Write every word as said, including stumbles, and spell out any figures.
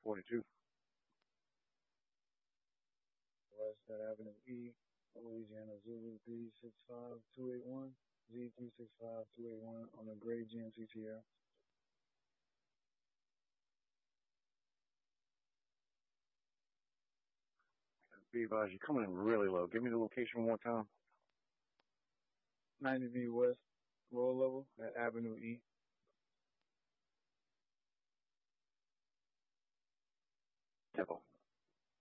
forty-two. West at Avenue E, Louisiana Zulu three six five two eight one, Z three six five two eight one on the gray G M C T L. Beavage, you're coming in really low. Give me the location one more time. ninety B West, roll level at Avenue E.